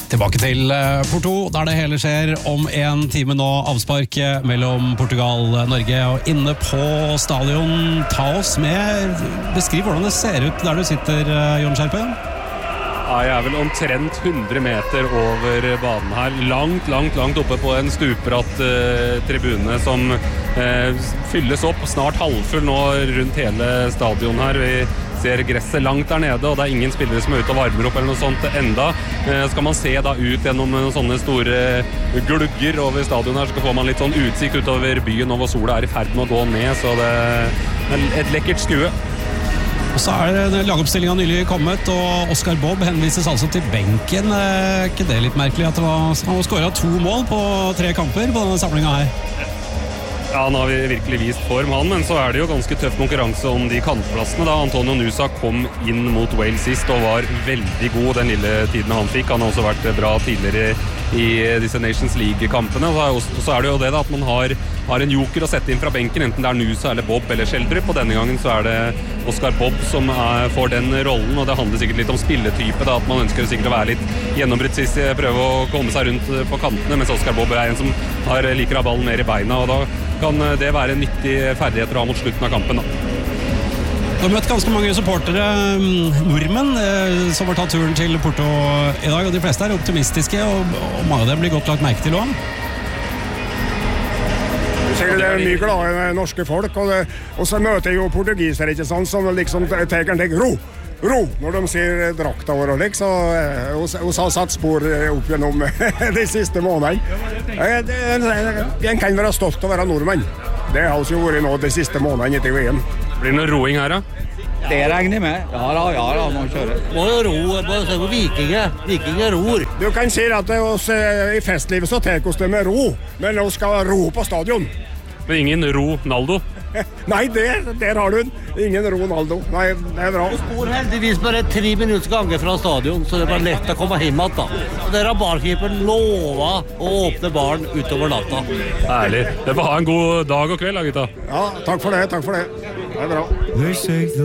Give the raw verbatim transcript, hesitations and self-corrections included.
Tilbake til Porto, der det hele skjer om en time nå, avspark mellom Portugal og Norge, og inne på stadion. Ta oss med, beskriv hvordan det ser ut der du sitter, Jon Skjerpe. Ja, jeg er vel omtrent hundre meter over banen her, langt, langt, langt oppe på en stupratt eh, tribune som eh, fylles opp, snart halvfull nå rundt hele stadion her. Vi ser gresset langt der nede, og det er ingen spillere som er ute og varmer opp eller noe sånt enda. Eh, skal man se da ut gjennom sånne store glugger over stadion her, så får man litt sånn utsikt utover byen, og hvor sola er i ferd med å gå ned, så det er et lekkert skue. Og så er lagoppstillingen nylig kommet, og Oscar Bob henvises altså til benken. Er ikke det litt merkelig at det var, han har skåret to mål på tre kamper på denne samlingen her? Ja, han har virkelig vist form, han, men så er det jo ganske tøff konkurranse om de kantplassene da. Antonio Nusa kom inn mot Wales sist og var veldig god den lille tiden han fikk. Han har også vært bra tidligere i disse Nations League-kampene. Og så er det jo det da, at man har, har en joker å sette inn fra benken, enten det er Nusa eller Bob eller Sheldrup, og denne gangen så er det Oscar Bob som er, får den rollen, og det handler sikkert litt om spilletype, da, at man ønsker sikkert å være litt gjennombruddssist, prøve å komme seg rundt på kantene, mens Oscar Bob er en som har, liker å ha ballen mer i beina, og da kan det være en nyttig ferdighet å ha mot slutten av kampen da. Du har møtt ganske mange supportere, nordmenn, som har tatt turen til Porto i dag, og de fleste er optimistiske, og, og mange av dem blir godt lagt merke til også. Det er mye glade norske folk, og, det, og så møter jeg jo portugisere, ikke sant, som liksom tenker en ting, ro, ro, når de ser drakta vår, liksom, og vi har satt spor opp gjennom de siste månedene. En kan være stolt å være nordmenn. Det har jo vært nå de siste månedene etter V M. Blir det noe roing her, da? Det regner med. Ja da, ja da, må kjøre. Må jo ro, må se på vikinger. Vikinger ror. Du kan si at oss, i festlivet så tar oss det med ro, men nå skal vi ro på stadion. Men ingen Ronaldo? Nei, der, der har du den. Ingen Ronaldo. Nei, det er bra. Vi bor heldigvis bare tre minutter ganger fra stadion, så det er bare lett å komme hjem igjen da. Og der har barkeeperen lovet å åpne baren utover natta. Herlig. Det var en god dag og kveld, da, gutta. Ja, takk for det, takk for det. Det er bra.